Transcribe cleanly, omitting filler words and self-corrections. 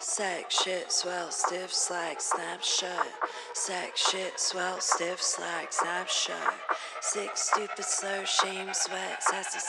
Sack shit, swell, stiff, slack, snap shut. Sack shit, swell, stiff, slack, snap shut. Sick, stupid, slow, shame, sweat, sassy.